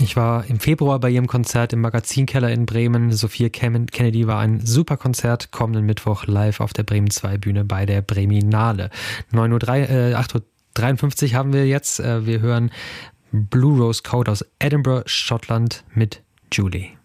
Ich war im Februar bei ihrem Konzert im Magazinkeller in Bremen. Sophia Kennedy war ein super Konzert. Kommenden Mittwoch live auf der Bremen 2 Bühne bei der Breminale. 8:53 haben wir jetzt. Wir hören Blue Rose Code aus Edinburgh, Schottland mit Julie.